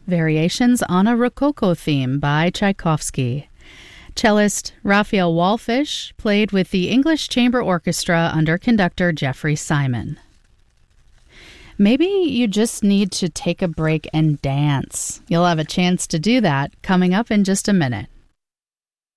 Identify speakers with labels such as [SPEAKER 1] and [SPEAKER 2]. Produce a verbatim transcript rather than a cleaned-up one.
[SPEAKER 1] Variations on a Rococo Theme by Tchaikovsky. Cellist Raphael Wallfisch played with the English Chamber Orchestra under conductor Jeffrey Simon. Maybe you just need to take a break and dance. You'll have a chance to do that coming up in just a minute.